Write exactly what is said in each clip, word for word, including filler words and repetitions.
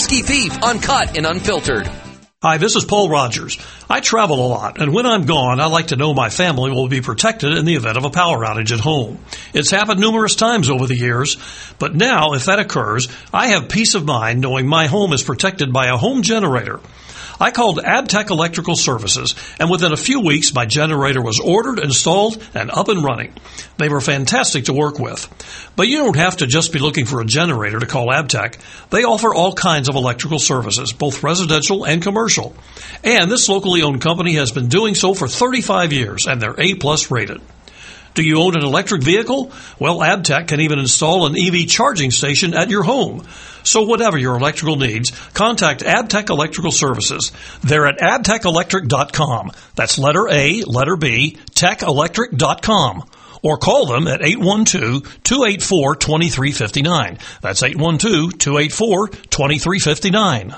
Husky beef, uncut and unfiltered. Hi, this is Paul Rogers. I travel a lot, and when I'm gone, I like to know my family will be protected in the event of a power outage at home. It's happened numerous times over the years, but now, if that occurs, I have peace of mind knowing my home is protected by a home generator. I called Abtech Electrical Services, and within a few weeks, my generator was ordered, installed, and up and running. They were fantastic to work with. But you don't have to just be looking for a generator to call Abtech. They offer all kinds of electrical services, both residential and commercial. And this locally owned company has been doing so for thirty-five years, and they're A plus rated. Do you own an electric vehicle? Well, Abtech can even install an E V charging station at your home. So whatever your electrical needs, contact Abtech Electrical Services. They're at abtech electric dot com. That's letter A, letter B, tech electric dot com. Or call them at eight one two, two eight four, two three five nine. That's eight one two, two eight four, two three five nine.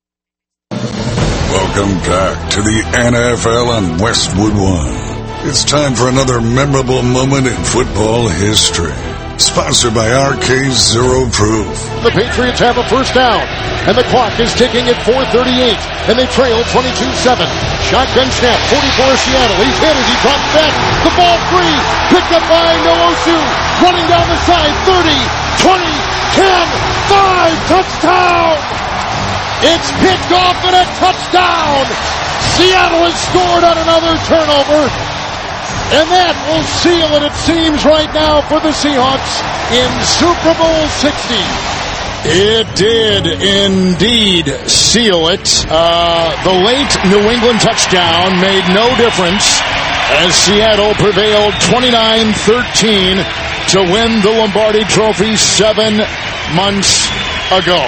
Welcome back to the N F L on Westwood One. It's time for another memorable moment in football history. Sponsored by R K Zero Proof. The Patriots have a first down, and the clock is ticking at four thirty-eight, and they trail twenty-two seven. Shotgun snap, forty-four Seattle. He's hit it, he drops back. The ball free, picked up by Nwosu. Running down the side, thirty, twenty, ten, five, touchdown! It's picked off and a touchdown! Seattle has scored on another turnover. And that will seal it, it seems, right now for the Seahawks in Super Bowl sixty. It did indeed seal it. Uh, the late New England touchdown made no difference as Seattle prevailed twenty-nine thirteen to win the Lombardi Trophy seven months ago.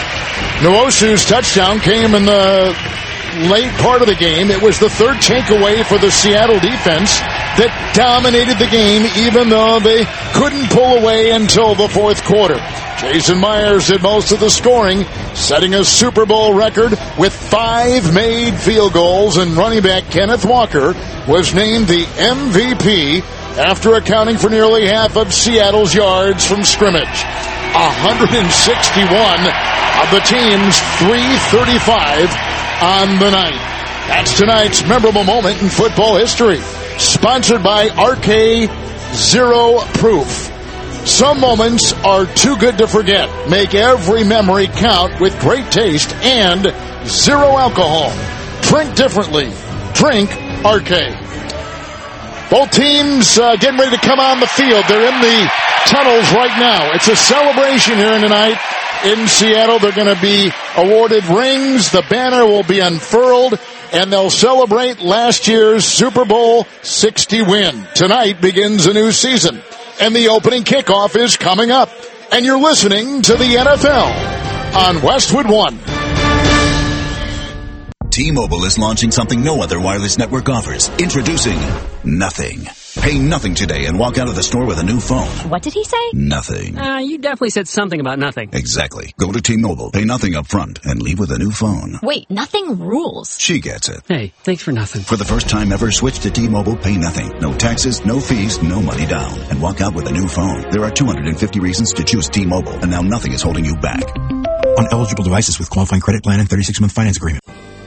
Nwosu's touchdown came in the late part of the game. It was the third takeaway for the Seattle defense that dominated the game, even though they couldn't pull away until the fourth quarter. Jason Myers did most of the scoring, setting a Super Bowl record with five made field goals, and running back Kenneth Walker was named the M V P after accounting for nearly half of Seattle's yards from scrimmage. one hundred sixty-one of the team's three thirty-five on the night. That's tonight's memorable moment in football history. Sponsored by R K Zero Proof. Some moments are too good to forget. Make every memory count with great taste and zero alcohol. Drink differently. Drink R K. Both teams uh, getting ready to come on the field. They're in the tunnels right now. It's a celebration here tonight in Seattle. They're going to be awarded rings. The banner will be unfurled, and they'll celebrate last year's Super Bowl sixty win. Tonight begins a new season, and the opening kickoff is coming up. And you're listening to the N F L on Westwood One. T-Mobile is launching something no other wireless network offers. Introducing Nothing. Pay nothing today and walk out of the store with a new phone. What did he say? Nothing. Uh, you definitely said something about nothing. Exactly. Go to T-Mobile, pay nothing up front, and leave with a new phone. Wait, nothing rules. She gets it. Hey, thanks for nothing. For the first time ever, switch to T-Mobile, pay nothing. No taxes, no fees, no money down. And walk out with a new phone. There are two hundred fifty reasons to choose T-Mobile, and now nothing is holding you back. On eligible devices with qualifying credit plan and thirty-six month finance agreement.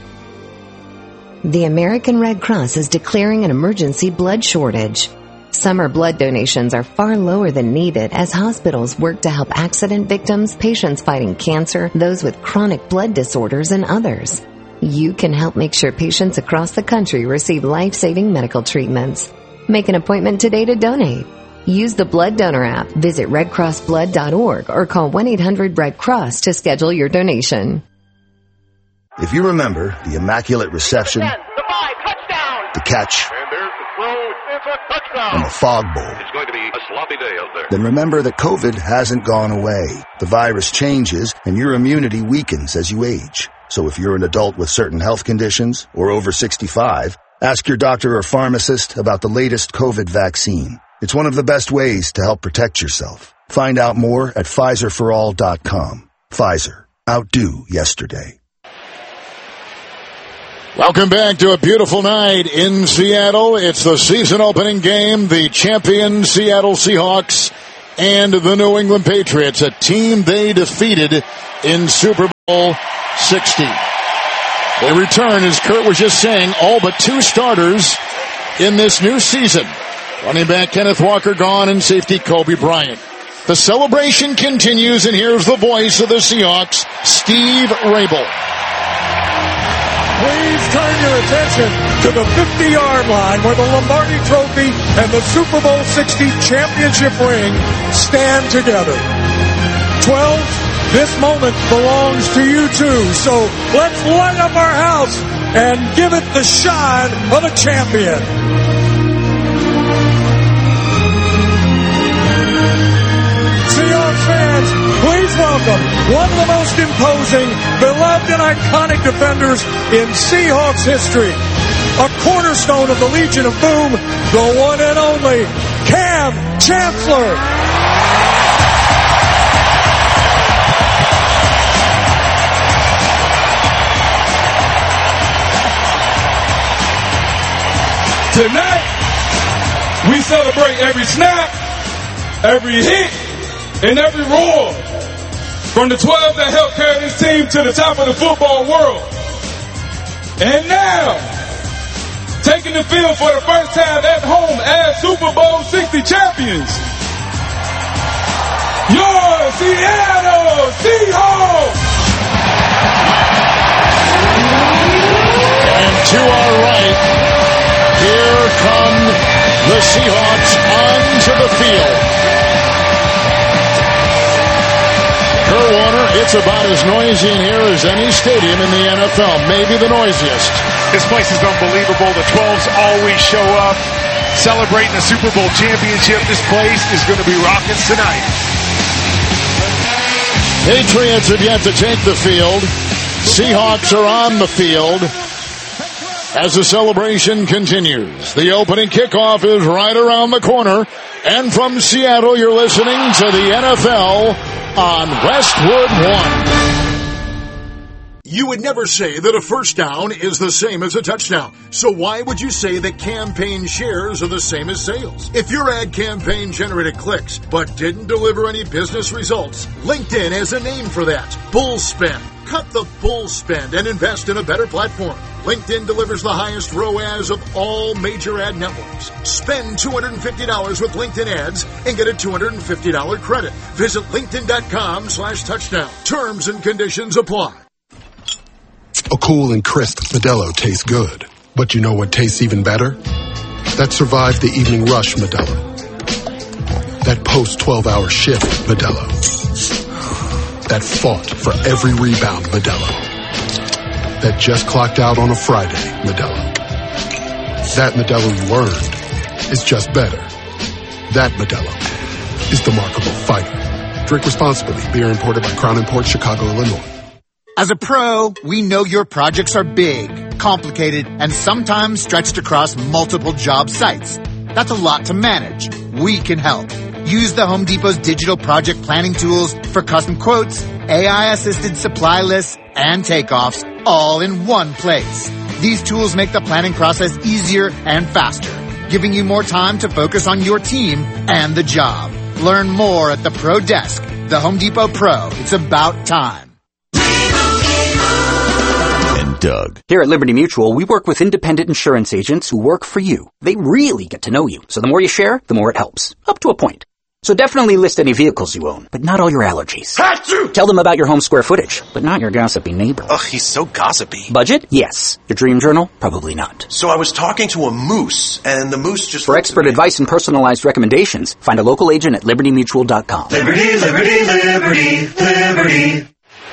The American Red Cross is declaring an emergency blood shortage. Summer blood donations are far lower than needed as hospitals work to help accident victims, patients fighting cancer, those with chronic blood disorders, and others. You can help make sure patients across the country receive life-saving medical treatments. Make an appointment today to donate. Use the Blood Donor app, visit red cross blood dot org, or call one eight hundred red cross to schedule your donation. If you remember the immaculate reception, The five, touchdown! the catch, And there's the throw. It's a touchdown. and the fog bowl, It's going to be a sloppy day out there. then remember that COVID hasn't gone away. The virus changes, and your immunity weakens as you age. So if you're an adult with certain health conditions or over sixty-five, ask your doctor or pharmacist about the latest COVID vaccine. It's one of the best ways to help protect yourself. Find out more at Pfizer for all dot com. Pfizer. Outdo yesterday. Welcome back to a beautiful night in Seattle. It's the season opening game. The champion Seattle Seahawks and the New England Patriots, a team they defeated in Super Bowl. sixty. They return, as Kurt was just saying, all but two starters in this new season. Running back Kenneth Walker gone and safety Kobe Bryant. The celebration continues, and here's the voice of the Seahawks, Steve Rabel. Please turn your attention to the fifty-yard line where the Lombardi Trophy and the Super Bowl sixty championship ring stand together. twelve, this moment belongs to you too, so let's light up our house and give it the shine of a champion. Seahawks fans, please welcome one of the most imposing, beloved, and iconic defenders in Seahawks history. A cornerstone of the Legion of Boom, the one and only Kam Chancellor. Tonight, we celebrate every snap, every hit, and every roar. From the twelve that helped carry this team to the top of the football world. And now, taking the field for the first time at home as Super Bowl sixty champions, your Seattle Seahawks! And to our right, here come the Seahawks onto the field. Kurt Warner, it's about as noisy in here as any stadium in the N F L, maybe the noisiest. This place is unbelievable. The twelves always show up celebrating the Super Bowl championship. This place is going to be rocking tonight. Patriots have yet to take the field. Seahawks are on the field as the celebration continues. The opening kickoff is right around the corner. And from Seattle, you're listening to the N F L on Westwood One. You would never say that a first down is the same as a touchdown. So why would you say that campaign shares are the same as sales? If your ad campaign generated clicks but didn't deliver any business results, LinkedIn has a name for that. Bull spend. Cut the bull spend and invest in a better platform. LinkedIn delivers the highest R O A S of all major ad networks. Spend two hundred fifty dollars with LinkedIn ads and get a two hundred fifty dollars credit. Visit linkedin.com slash touchdown. Terms and conditions apply. A cool and crisp Modelo tastes good. But you know what tastes even better? That survived the evening rush Modelo. That post twelve hour shift Modelo. That fought for every rebound Modelo. That just clocked out on a Friday Modelo. That Modelo you earned is just better. That Modelo is the Remarkable Fighter. Drink responsibly. Beer imported by Crown Imports, Chicago, Illinois. As a pro, we know your projects are big, complicated, and sometimes stretched across multiple job sites. That's a lot to manage. We can help. Use the Home Depot's digital project planning tools for custom quotes, A I-assisted supply lists, and takeoffs, all in one place. These tools make the planning process easier and faster, giving you more time to focus on your team and the job. Learn more at the Pro Desk. The Home Depot Pro. It's about time. Doug. Here at Liberty Mutual, we work with independent insurance agents who work for you. They really get to know you. So the more you share, the more it helps. Up to a point. So definitely list any vehicles you own, but not all your allergies. Achoo! Tell them about your home square footage, but not your gossipy neighbor. Ugh, he's so gossipy. Budget? Yes. Your dream journal? Probably not. So I was talking to a moose, and the moose just... For expert advice and personalized recommendations, find a local agent at liberty mutual dot com. Liberty, liberty, liberty, liberty.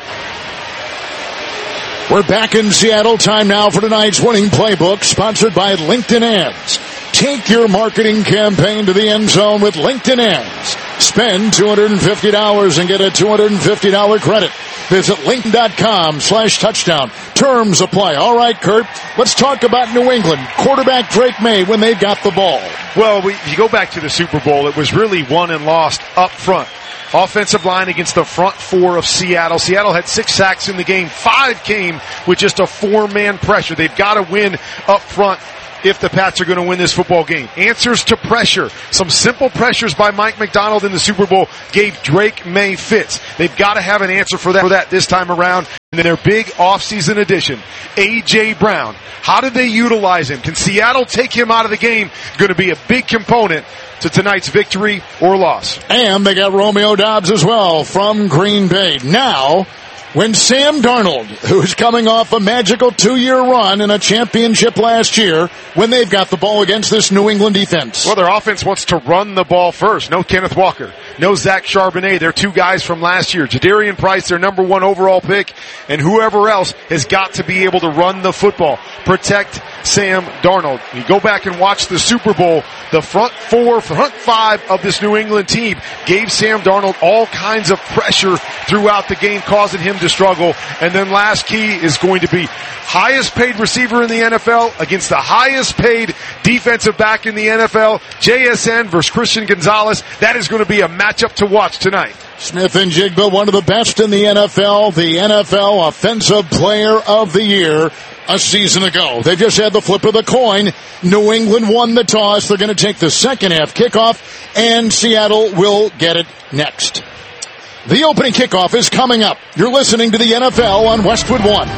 We're back in Seattle. Time now for tonight's winning playbook, sponsored by LinkedIn Ads. Take your marketing campaign to the end zone with LinkedIn Ads. Spend two hundred fifty dollars and get a two hundred fifty dollars credit. Visit linkedin.com slash touchdown. Terms apply. All right, Kurt, let's talk about New England. Quarterback Drake May when they got the ball. Well, we, if you go back to the Super Bowl, it was really won and lost up front. Offensive line against the front four of Seattle. Seattle had six sacks in the game. Five came with just a four-man pressure. They've got to win up front if the Pats are going to win this football game. Answers to pressure. Some simple pressures by Mike McDonald in the Super Bowl gave Drake May fits. They've got to have an answer for that, for that this time around. And then their big offseason addition, A J. Brown. How did they utilize him? Can Seattle take him out of the game? Going to be a big component to tonight's victory or loss. And they got Romeo Doubs as well from Green Bay. Now, when Sam Darnold, who's coming off a magical two-year run in a championship last year, when they've got the ball against this New England defense. Well, their offense wants to run the ball first. No Kenneth Walker. No Zach Charbonnet. They're two guys from last year. Jadarian Price, their number one overall pick, and whoever else has got to be able to run the football. Protect Sam Darnold. You go back and watch the Super Bowl, the front four, front five of this New England team gave Sam Darnold all kinds of pressure throughout the game, causing him to struggle. And then last key is going to be highest paid receiver in the N F L against the highest paid defensive back in the N F L, J S N versus Christian Gonzalez. That is going to be a matchup to watch tonight. Smith and Jigba, one of the best in the N F L, the N F L Offensive Player of the Year a season ago. They just had the flip of the coin. New England won the toss. They're going to take the second half kickoff, and Seattle will get it next. The opening kickoff is coming up. You're listening to the N F L on Westwood One.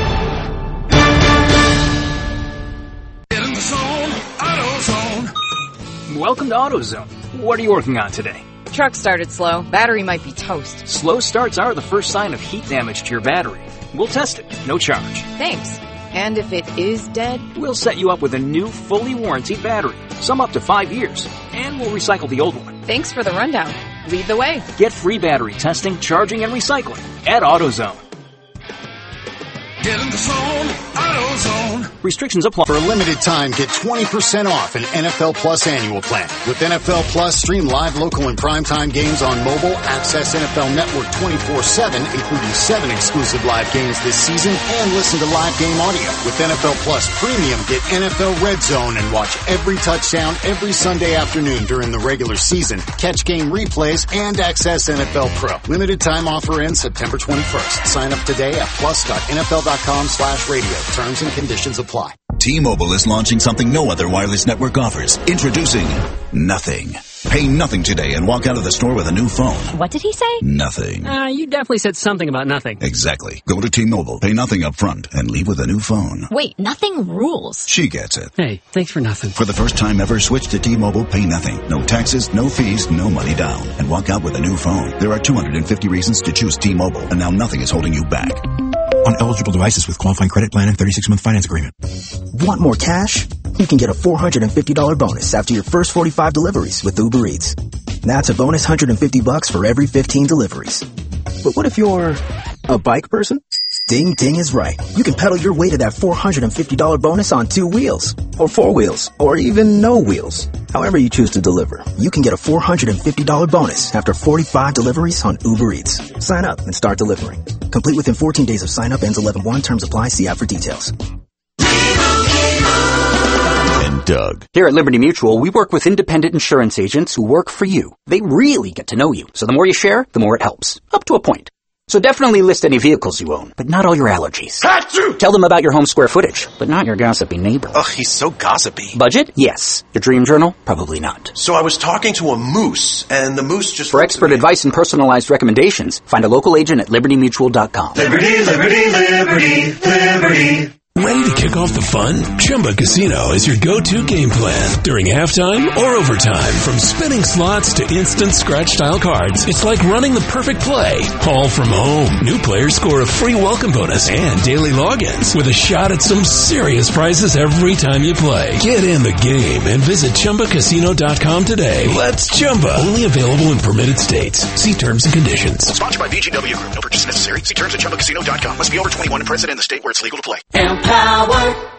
Get in the zone, AutoZone. Welcome to AutoZone. What are you working on today? Truck started slow. Battery might be toast. Slow starts are the first sign of heat damage to your battery. We'll test it. No charge. Thanks. And if it is dead? We'll set you up with a new, fully warranted battery. Some up to five years. And we'll recycle the old one. Thanks for the rundown. Lead the way. Get free battery testing, charging, and recycling at AutoZone. Get in the zone, AutoZone. Restrictions apply. For a limited time, get twenty percent off an N F L Plus annual plan. With N F L Plus, stream live, local, and primetime games on mobile, access N F L Network twenty-four seven, including seven exclusive live games this season, and listen to live game audio. With N F L Plus Premium, get N F L Red Zone and watch every touchdown every Sunday afternoon during the regular season. Catch game replays and access N F L Pro. Limited time offer ends September twenty-first. Sign up today at plus dot N F L dot com slash radio. Terms and conditions apply. T-Mobile is launching something no other wireless network offers. Introducing Nothing. Pay nothing today and walk out of the store with a new phone. What did he say? Nothing. Uh, you definitely said something about nothing. Exactly. Go to T-Mobile, pay nothing up front, and leave with a new phone. Wait, nothing rules. She gets it. Hey, thanks for nothing. For the first time ever, switch to T-Mobile, pay nothing. No taxes, no fees, no money down. And walk out with a new phone. There are two hundred fifty reasons to choose T-Mobile, and now nothing is holding you back. On eligible devices with qualifying credit plan and thirty-six month finance agreement. Want more cash? You can get a four hundred fifty dollars bonus after your first forty-five deliveries with Uber Eats. That's a bonus one hundred fifty bucks for every fifteen deliveries. But what if you're a bike person? Ding Ding is right. You can pedal your way to that four hundred fifty dollars bonus on two wheels, or four wheels, or even no wheels. However you choose to deliver, you can get a four hundred fifty dollars bonus after forty-five deliveries on Uber Eats. Sign up and start delivering. Complete within fourteen days of sign up. Ends eleven one. Terms apply. See app for details. And Doug. Here at Liberty Mutual, we work with independent insurance agents who work for you. They really get to know you. So the more you share, the more it helps. Up to a point. So definitely list any vehicles you own, but not all your allergies. Achoo! Tell them about your home square footage, but not your gossipy neighbor. Ugh, he's so gossipy. Budget? Yes. Your dream journal? Probably not. So I was talking to a moose, and the moose just... For expert advice and personalized recommendations, find a local agent at liberty mutual dot com. Liberty, liberty, liberty, liberty. Ready to kick off the fun? Chumba Casino is your go-to game plan during halftime or overtime. From spinning slots to instant scratch-style cards, it's like running the perfect play, all from home. New players score a free welcome bonus and daily logins with a shot at some serious prizes every time you play. Get in the game and visit chumba casino dot com today. Let's Chumba. Only available in permitted states. See terms and conditions. Sponsored by V G W Group. No purchase necessary. See terms at chumba casino dot com. Must be over twenty-one and present in the state where it's legal to play. Power.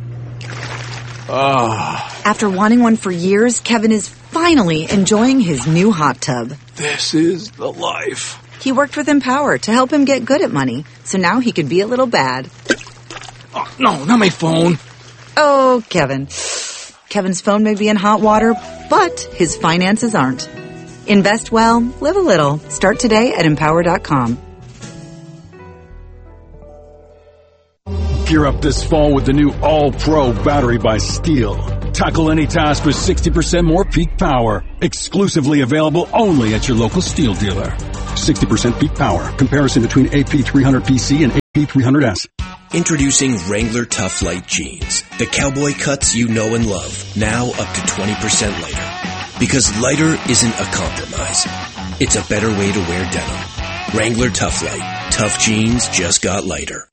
Ah. After wanting one for years, Kevin is finally enjoying his new hot tub. This is the life. He worked with Empower to help him get good at money, so now he could be a little bad. Oh, no, not my phone. Oh, Kevin. Kevin's phone may be in hot water, but his finances aren't. Invest well, live a little. Start today at empower dot com. Gear up this fall with the new All-Pro battery by Steel. Tackle any task with sixty percent more peak power. Exclusively available only at your local Steel dealer. sixty percent peak power. Comparison between A P three hundred P C and A P three hundred S. Introducing Wrangler Tough Light Jeans. The cowboy cuts you know and love. Now up to twenty percent lighter. Because lighter isn't a compromise. It's a better way to wear denim. Wrangler Tough Light. Tough jeans just got lighter.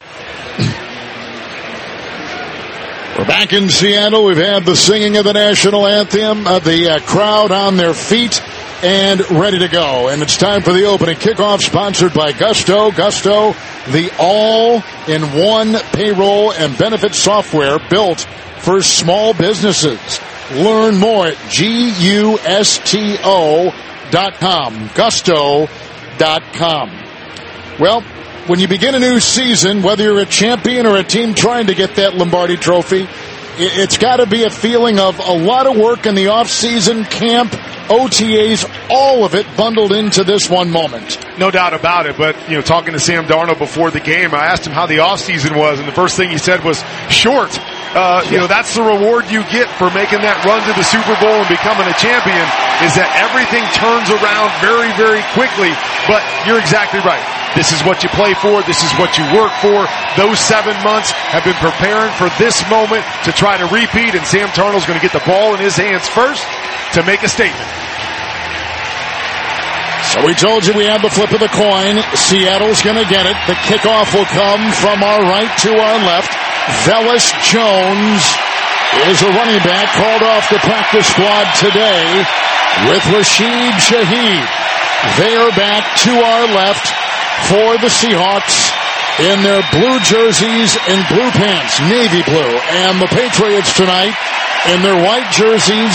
We're back in Seattle. We've had the singing of the national anthem, uh, the uh, crowd on their feet and ready to go. And it's time for the opening kickoff, sponsored by Gusto. Gusto, the all-in-one payroll and benefit software built for small businesses. Learn more at G U S T O dot com. Gusto dot com. Well, when you begin a new season, whether you're a champion or a team trying to get that Lombardi trophy, it's got to be a feeling of a lot of work in the off-season, camp, O T As, all of it bundled into this one moment. No doubt about it, but, you know, talking to Sam Darnold before the game, I asked him how the off-season was, and the first thing he said was short. Uh, you know, that's the reward you get for making that run to the Super Bowl and becoming a champion, is that everything turns around very, very quickly. But you're exactly right. This is what you play for. This is what you work for. Those seven months have been preparing for this moment to try to repeat, and Sam Darnold's going to get the ball in his hands first to make a statement. So we told you we had the flip of the coin. Seattle's going to get it. The kickoff will come from our right to our left. Velus Jones is a running back called off the practice squad today with Rashid Shaheed. They are back to our left for the Seahawks in their blue jerseys and blue pants, navy blue. And the Patriots tonight in their white jerseys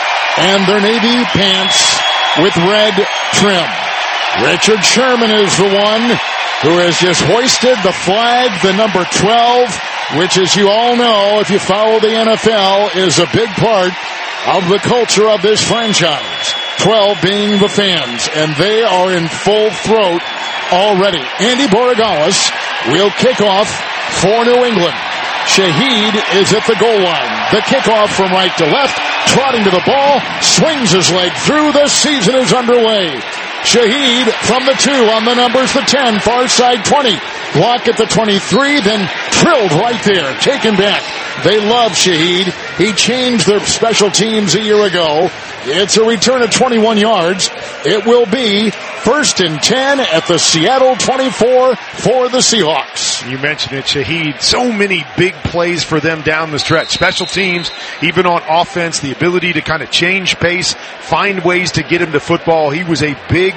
and their navy pants with red trim. Richard Sherman is the one who has just hoisted the flag, the number twelve, which, as you all know, if you follow the N F L, is a big part of the culture of this franchise. twelve being the fans, and they are in full throat already. Andy Borregales will kick off for New England. Shaheed is at the goal line. The kickoff from right to left, trotting to the ball, swings his leg through. The season is underway. Shaheed from the two on the numbers, the ten, far side twenty. Block at the twenty-three, then drilled right there, taken back. They love Shaheed. He changed their special teams a year ago. It's a return of twenty-one yards. It will be first and ten at the Seattle twenty-four for the Seahawks. You mentioned it, Shaheed. So many big plays for them down the stretch. Special teams, even on offense, the ability to kind of change pace, find ways to get him to football. He was a big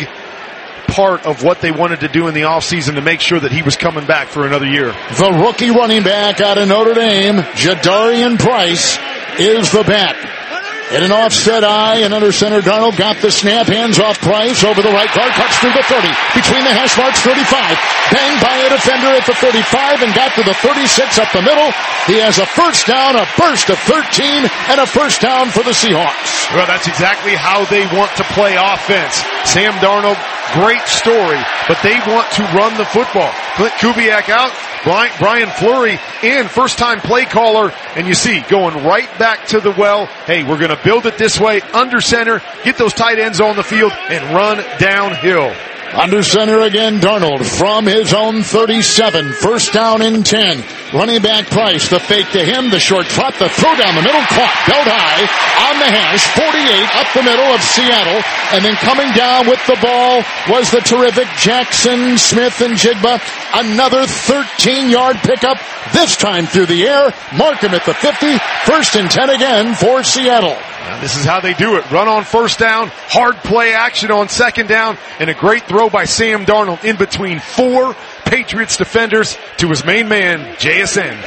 part of what they wanted to do in the offseason to make sure that he was coming back for another year. The rookie running back out of Notre Dame, Jadarian Price, is the back. In an offset eye, and under center, Darnold got the snap, hands off Price, over the right guard, cuts through the thirty, between the hash marks, thirty-five, banged by a defender at the thirty-five, and got to the thirty-six up the middle. He has a first down, a burst of thirteen, and a first down for the Seahawks. Well, that's exactly how they want to play offense. Sam Darnold, great story, but they want to run the football. Clint Kubiak out, Brian Fleury in, first-time play caller, and you see, going right back to the well, hey, we're going to build it this way, under center, get those tight ends on the field, and run downhill. Under center again, Darnold from his own thirty-seven. First down and ten. Running back Price, the fake to him, the short trot, the throw down the middle, caught, belt high, on the hash, forty-eight up the middle of Seattle, and then coming down with the ball was the terrific Jackson Smith and Jigba. Another thirteen-yard pickup, this time through the air. Mark him at the fifty. First and ten again for Seattle. Now, this is how they do it. Run on first down, hard play action on second down, and a great throw by Sam Darnold in between four Patriots defenders to his main man, J S N.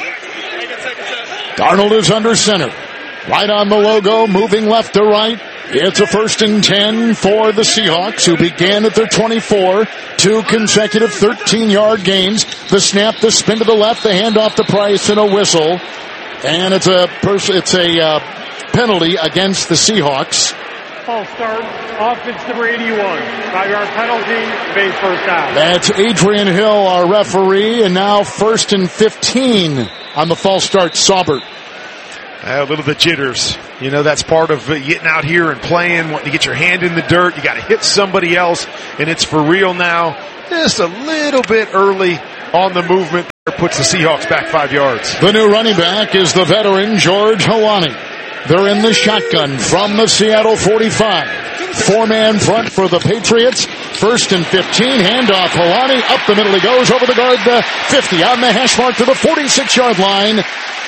Darnold is under center. Right on the logo, moving left to right. It's a first and ten for the Seahawks, who began at their twenty-four. Two consecutive thirteen-yard gains. The snap, the spin to the left, the handoff to Price, and a whistle. And it's a pers- it's a uh, penalty against the Seahawks. False start, offense number eighty-one. Five-yard penalty, base first down. That's Adrian Hill, our referee, and now first and fifteen on the false start, Saubert. A little of the jitters. You know, that's part of getting out here and playing, wanting to get your hand in the dirt. You got to hit somebody else, and it's for real now. Just a little bit early on the movement. Puts the Seahawks back five yards. The new running back is the veteran George Helani. They're in the shotgun from the Seattle forty-five. Four-man front for the Patriots. First and fifteen. Handoff. Helani up the middle. He goes over the guard. The fifty on the hash mark to the forty-six-yard line.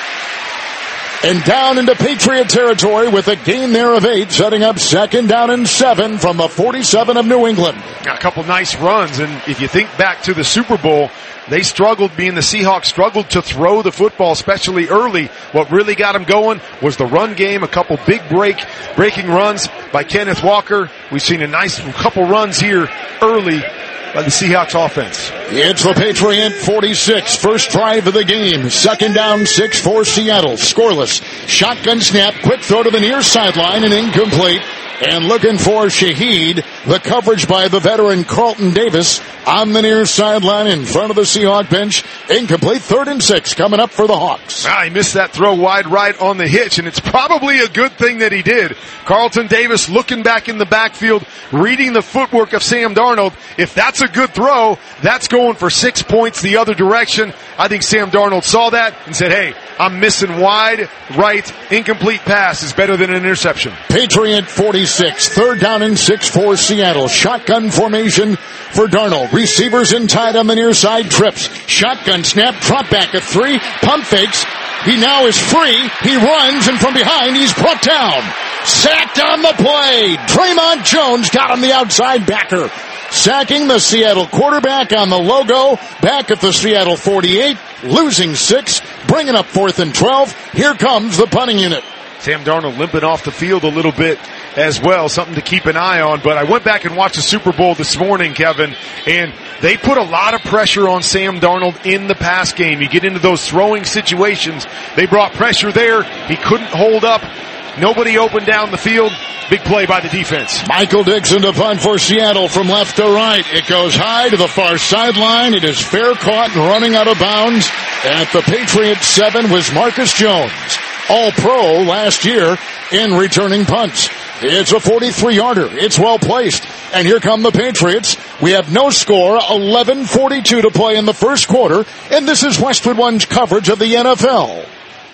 And down into Patriot territory with a gain there of eight, setting up second down and seven from the forty-seven of New England. Got a couple nice runs, and if you think back to the Super Bowl, they struggled, being the Seahawks struggled to throw the football, especially early. What really got them going was the run game, a couple big break, breaking runs by Kenneth Walker. We've seen a nice couple runs here early by the Seahawks offense. It's the Patriot forty-six, first drive of the game. Second down, six for Seattle. Scoreless. Shotgun snap, quick throw to the near sideline and incomplete. And looking for Shaheed, the coverage by the veteran Carlton Davis on the near sideline in front of the Seahawk bench. Incomplete, third and six coming up for the Hawks. Ah, he missed that throw wide right on the hitch, and it's probably a good thing that he did. Carlton Davis looking back in the backfield, reading the footwork of Sam Darnold. If that's a good throw, that's going for six points the other direction. I think Sam Darnold saw that and said, hey, I'm missing wide right, incomplete pass is better than an interception. Patriot forty-six, third down and six for Seattle. Shotgun formation for Darnold. Receivers in tight on the near side, trips. Shotgun snap, drop back at three, pump fakes. He now is free. He runs, and from behind, he's brought down. Sacked on the play. Draymond Jones got him the outside backer. Sacking the Seattle quarterback on the logo. Back at the Seattle forty-eight. Losing six. Bringing up fourth and twelve. Here comes the punting unit. Sam Darnold limping off the field a little bit as well. Something to keep an eye on. But I went back and watched the Super Bowl this morning, Kevin, and they put a lot of pressure on Sam Darnold in the pass game. You get into those throwing situations. They brought pressure there. He couldn't hold up. Nobody open down the field. Big play by the defense. Michael Dixon to punt for Seattle from left to right. It goes high to the far sideline. It is fair caught and running out of bounds. At the Patriots seven was Marcus Jones, All-Pro last year in returning punts. It's a forty-three-yarder. It's well placed. And here come the Patriots. We have no score, eleven forty-two to play in the first quarter. And this is Westwood One's coverage of the N F L.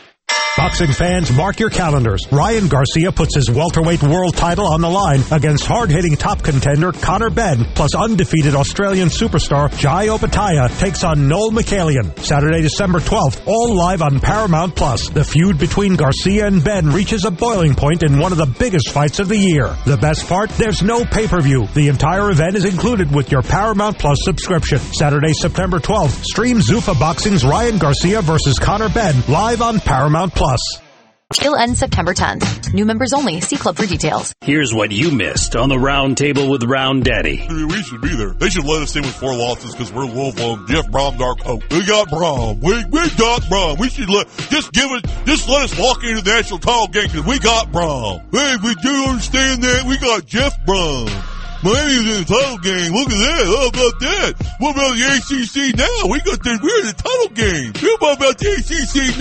Boxing fans, mark your calendars. Ryan Garcia puts his welterweight world title on the line against hard-hitting top contender Conor Benn, plus undefeated Australian superstar Jai Opetaia takes on Noel Michaelian. Saturday, December twelfth, all live on Paramount Plus. The feud between Garcia and Benn reaches a boiling point in one of the biggest fights of the year. The best part, there's no pay-per-view. The entire event is included with your Paramount Plus subscription. Saturday, September twelfth, stream Zuffa Boxing's Ryan Garcia versus Conor Benn live on Paramount Plus. Till ends September tenth. New members only. See club for details. Here's what you missed on the Round Table with Round Daddy. We should be there. They should let us in with four losses because we're Louisville and Jeff Brom, Dark Hope. We got Brom. We we got Brom. We should let just give us just let us walk into the national title game because we got Brom. Hey, we do understand that we got Jeff Brom. Miami's in the title game. Look at that. How about that? What about the A C C now? We got the, we're in the title game. What about the A C C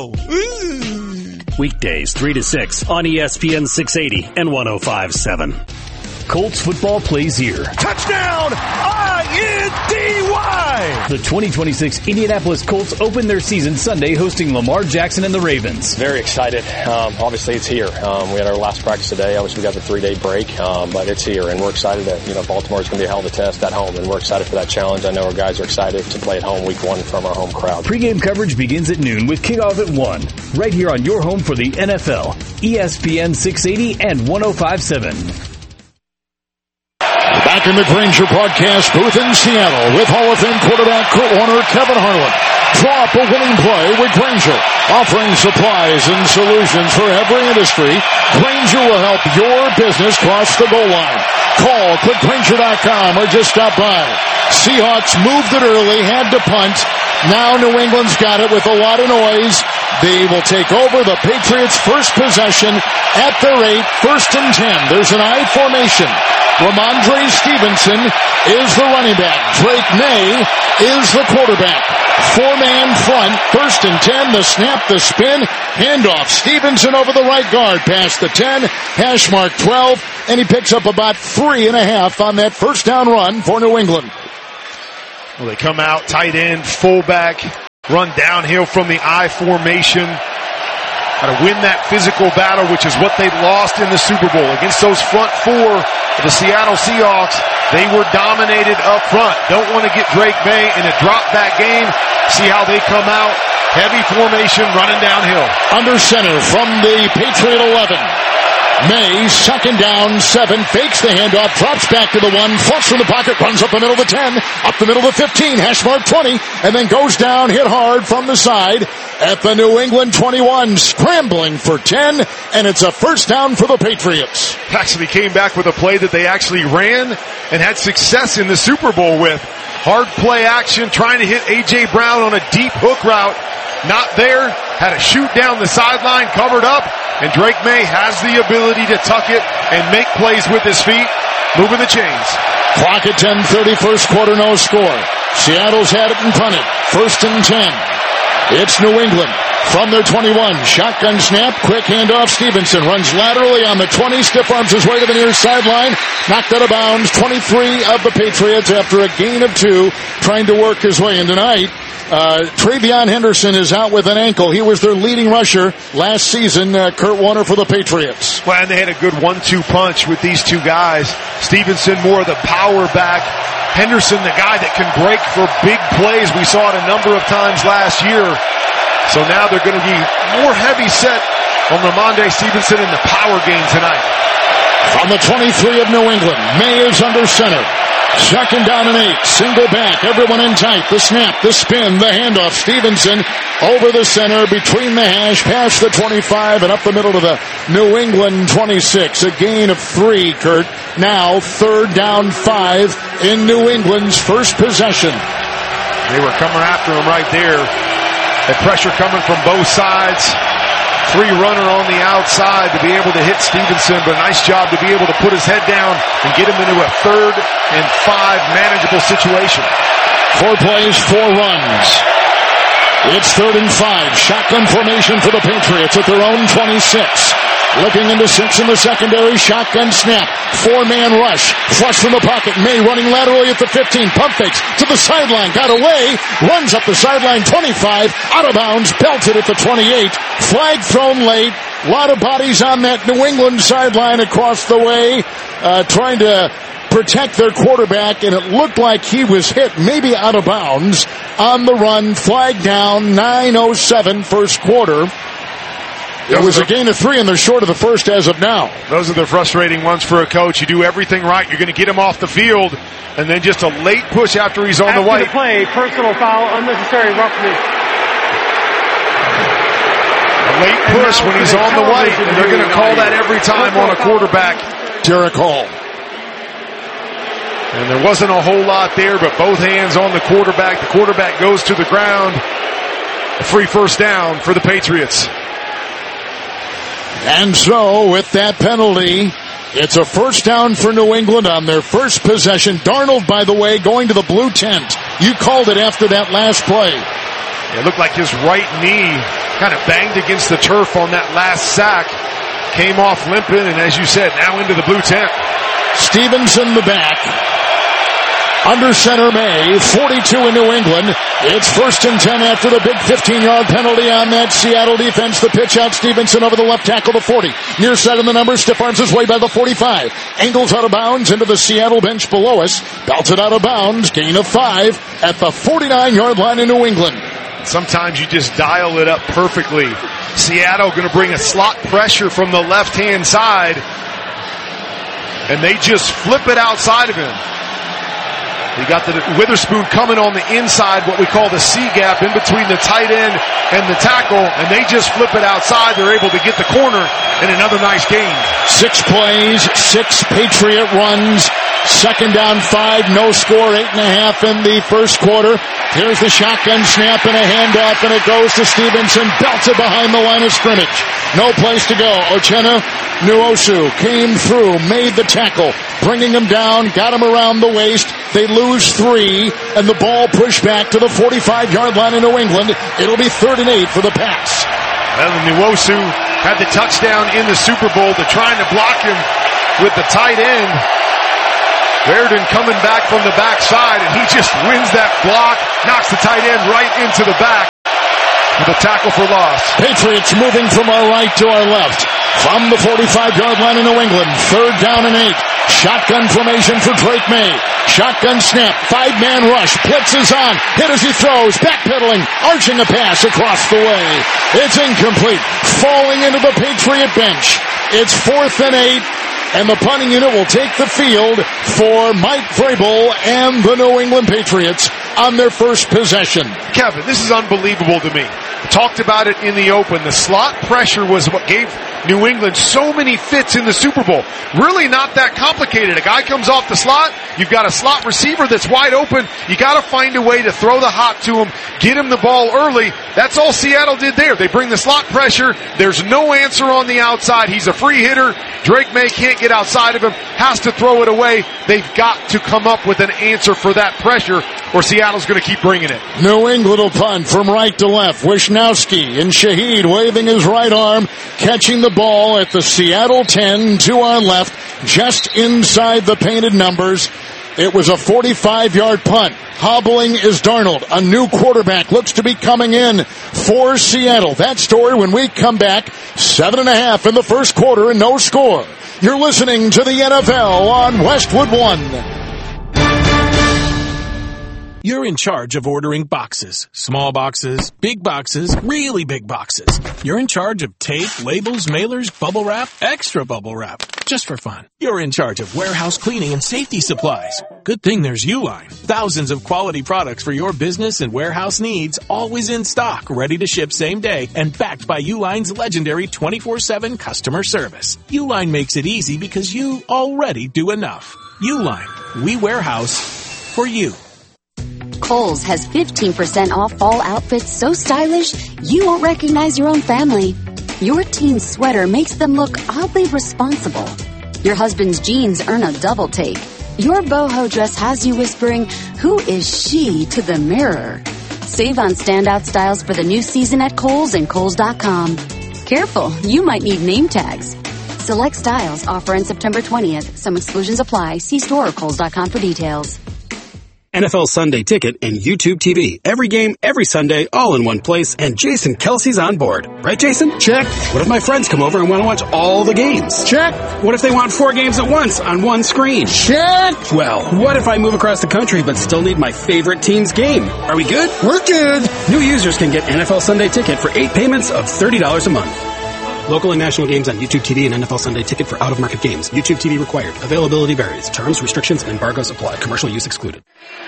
now? Weekdays, three to six on E S P N six eighty and one oh five point seven. Colts football plays here. Touchdown! I N D Y! The twenty twenty-six Indianapolis Colts open their season Sunday hosting Lamar Jackson and the Ravens. Very excited. Um, obviously, it's here. Um, we had our last practice today. Obviously, we got the three-day break, um, but it's here, and we're excited that, you know, Baltimore is going to be a hell of a test at home, and we're excited for that challenge. I know our guys are excited to play at home week one from our home crowd. Pre-game coverage begins at noon with kickoff at one, right here on your home for the N F L, E S P N six eighty and one oh five point seven. Back in the Grainger broadcast booth in Seattle with Hall of Fame quarterback Kurt Warner, Kevin Harlan. Draw up a winning play with Grainger, offering supplies and solutions for every industry. Grainger will help your business cross the goal line. Call quick grainger dot com or just stop by. Seahawks moved it early, had to punt. Now New England's got it with a lot of noise. They will take over the Patriots' first possession at their eight, first and ten. There's an I formation. Ramondre Stevenson is the running back. Drake May is the quarterback. Four-man front, first and ten, the snap, the spin, handoff. Stevenson over the right guard, past the ten, hash mark twelve, and he picks up about three and a half on that first down run for New England. Well, they come out, tight end, fullback, run downhill from the I formation. Got to win that physical battle, which is what they lost in the Super Bowl. Against those front four of the Seattle Seahawks, they were dominated up front. Don't want to get Drake May in a drop-back game. See how they come out. Heavy formation, running downhill. Under center from the Patriot eleven. May, second down, seven, fakes the handoff, drops back to the one, flush from the pocket, runs up the middle of the ten, up the middle of the fifteen, hash mark twenty, and then goes down, hit hard from the side at the New England twenty-one, scrambling for ten, and it's a first down for the Patriots. Actually came back with a play that they actually ran and had success in the Super Bowl with. Hard play action, trying to hit A J. Brown on a deep hook route. Not there, had a shoot down the sideline, covered up, and Drake May has the ability to tuck it and make plays with his feet, moving the chains. Clock at ten thirty, first quarter, no score. Seattle's had it and punted. First and ten. It's New England from their twenty-one. Shotgun snap, quick handoff. Stevenson runs laterally on the twenty, stiff arms his way to the near sideline. Knocked out of bounds. twenty-three of the Patriots after a gain of two, trying to work his way in tonight. Uh, Travion Henderson is out with an ankle. He was their leading rusher last season. Uh, Kurt Warner for the Patriots. Well, and they had a good one two punch with these two guys. Stevenson more the power back. Henderson the guy that can break for big plays. We saw it a number of times last year. So now they're going to be more heavy set on Ramondre Stevenson in the power game tonight. From the twenty-three of New England, May is under center. Second down and eight, single back, everyone in tight, the snap, the spin, the handoff, Stevenson over the center, between the hash, past the twenty-five, and up the middle to the New England twenty-six, a gain of three, Kurt. Now, third down five in New England's first possession. They were coming after him right there. The pressure coming from both sides. Free runner on the outside to be able to hit Stevenson, but a nice job to be able to put his head down and get him into a third and five manageable situation. Four plays, four runs. It's third and five. Shotgun formation for the Patriots at their own twenty-six. Looking into six in the secondary. Shotgun snap. Four-man rush. Flush from the pocket. May running laterally at the fifteen. Pump fakes to the sideline. Got away. Runs up the sideline. twenty-five. Out of bounds. Belted at the twenty-eight. Flag thrown late. A lot of bodies on that New England sideline across the way. Uh, trying to protect their quarterback, and it looked like he was hit, maybe out of bounds, on the run. Flag down. nine oh seven first quarter. It was a gain of three, and they're short of the first as of now. Those are the frustrating ones for a coach. You do everything right. You're going to get him off the field, and then just a late push after he's on after the white. The play, personal foul, unnecessary roughness. A late push when he's on the white, and they're going to call that every time on a quarterback. Derek Hall. And there wasn't a whole lot there, but both hands on the quarterback. The quarterback goes to the ground. A free first down for the Patriots. And so, with that penalty, it's a first down for New England on their first possession. Darnold, by the way, going to the blue tent. You called it after that last play. It looked like his right knee kind of banged against the turf on that last sack. Came off limping, and as you said, now into the blue tent. Stevenson the back. Under center May, forty-two in New England. It's first and ten after the big fifteen-yard penalty on that Seattle defense. The pitch out, Stevenson over the left tackle, the forty. Near side of the numbers, stiff arms his way by the forty-five. Angles out of bounds into the Seattle bench below us. Belted out of bounds, gain of five at the forty-nine-yard line in New England. Sometimes you just dial it up perfectly. Seattle going to bring a slot pressure from the left-hand side, and they just flip it outside of him. You got the Witherspoon coming on the inside, what we call the C gap, in between the tight end and the tackle, and they just flip it outside. They're able to get the corner, and another nice gain. Six plays, six Patriot runs, Second down five, no score, eight and a half in the first quarter. Here's the shotgun snap and a handoff, and it goes to Stevenson, belted behind the line of scrimmage. No place to go. Uchenna Nwosu came through, made the tackle, bringing him down, got him around the waist. They lose three, and the ball pushed back to the forty-five-yard line in New England. It'll be third and eight for the pass. Well, Nwosu had the touchdown in the Super Bowl. They're trying to block him with the tight end. Reardon coming back from the backside, and he just wins that block, knocks the tight end right into the back with a tackle for loss. Patriots moving from our right to our left. From the forty-five-yard line in New England, third down and eight. Shotgun formation for Drake May. Shotgun snap, five-man rush, blitz is on, hit as he throws, backpedaling, arching a pass across the way. It's incomplete, falling into the Patriot bench. It's fourth and eight. And the punting unit will take the field for Mike Vrabel and the New England Patriots on their first possession. Kevin, this is unbelievable to me. I talked about it in the open. The slot pressure was what gave New England so many fits in the Super Bowl. Really not that complicated. A guy comes off the slot. You've got a slot receiver that's wide open. You got to find a way to throw the hot to him, get him the ball early. That's all Seattle did there. They bring the slot pressure. There's no answer on the outside. He's a free hitter. Drake May can't get outside of him, has to throw it away. They've got to come up with an answer for that pressure, or Seattle's going to keep bringing it. New England will punt from right to left. Wisnowski and Shaheed waving his right arm, catching the ball at the Seattle ten to our left, just inside the painted numbers. It was a forty-five-yard punt. Hobbling is Darnold. A new quarterback looks to be coming in for Seattle. That story when we come back. Seven and a half in the first quarter and no score. You're listening to the N F L on Westwood One. You're in charge of ordering boxes. Small boxes, big boxes, really big boxes. You're in charge of tape, labels, mailers, bubble wrap, extra bubble wrap. Just for fun. You're in charge of warehouse cleaning and safety supplies. Good thing there's Uline. Thousands of quality products for your business and warehouse needs, always in stock, ready to ship same day, and backed by Uline's legendary twenty-four seven customer service. Uline makes it easy because you already do enough. Uline. We warehouse for you. Kohl's has fifteen percent off fall outfits so stylish you won't recognize your own family. Your teen's sweater makes them look oddly responsible. Your husband's jeans earn a double take. Your boho dress has you whispering, "Who is she?" to the mirror. Save on standout styles for the new season at Kohl's and Kohl's dot com. Careful, you might need name tags. Select styles offer on September twentieth. Some exclusions apply. See store or Kohl's dot com for details. N F L Sunday Ticket and YouTube T V. Every game, every Sunday, all in one place, and Jason Kelsey's on board. Right, Jason? Check. What if my friends come over and want to watch all the games? Check. What if they want four games at once on one screen? Check. Well, what if I move across the country but still need my favorite team's game? Are we good? We're good. New users can get N F L Sunday Ticket for eight payments of thirty dollars a month. Local and national games on YouTube T V and N F L Sunday Ticket for out-of-market games. YouTube T V required. Availability varies. Terms, restrictions, and embargoes apply. Commercial use excluded.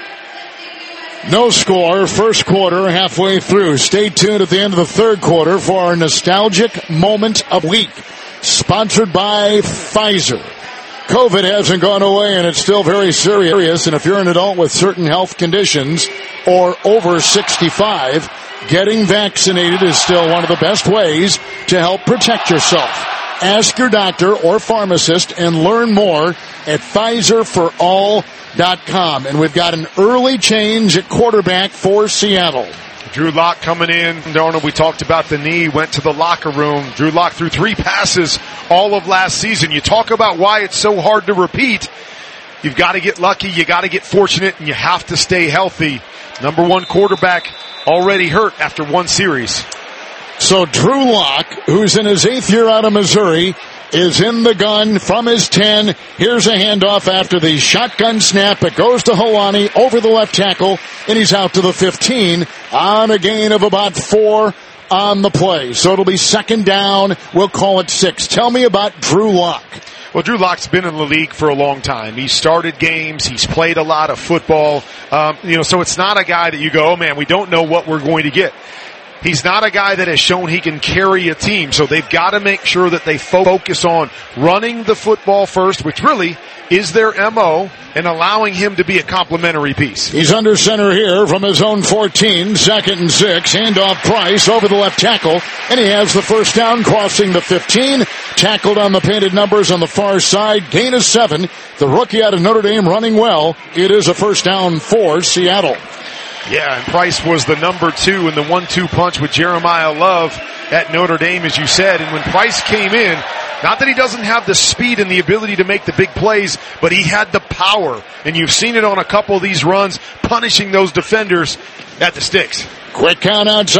No score, first quarter, halfway through. Stay tuned at the end of the third quarter for our nostalgic moment of week. Sponsored by Pfizer. COVID hasn't gone away and it's still very serious. And if you're an adult with certain health conditions or over sixty-five, getting vaccinated is still one of the best ways to help protect yourself. Ask your doctor or pharmacist and learn more at Pfizer for all dot com. And we've got an early change at quarterback for Seattle. Drew Lock coming in. Darnold, we talked about the knee, went to the locker room. Drew Lock threw three passes all of last season. You talk about why it's so hard to repeat. You've got to get lucky, you got to get fortunate, and you have to stay healthy. Number one quarterback already hurt after one series. So Drew Lock, who's in his eighth year out of Missouri, is in the gun from his ten. Here's a handoff after the shotgun snap. It goes to Helani over the left tackle, and he's out to the fifteen on a gain of about four on the play. So it'll be second down. We'll call it six. Tell me about Drew Lock. Well, Drew Lock's been in the league for a long time. He's started games. He's played a lot of football. Um, you know, so it's not a guy that you go, oh man, we don't know what we're going to get. he's not a guy that has shown he can carry a team. So they've got to make sure that they focus on running the football first, which really is their M O, and allowing him to be a complementary piece. He's under center here from his own fourteen, second and six. Handoff Price over the left tackle, and he has the first down crossing the fifteen. Tackled on the painted numbers on the far side. Gain of seven. The rookie out of Notre Dame running well. It is a first down for Seattle. Yeah, and Price was the number two in the one two punch with Jeremiah Love at Notre Dame, as you said. And when Price came in, not that he doesn't have the speed and the ability to make the big plays, but he had the power. And you've seen it on a couple of these runs, punishing those defenders at the sticks. Quick count outside.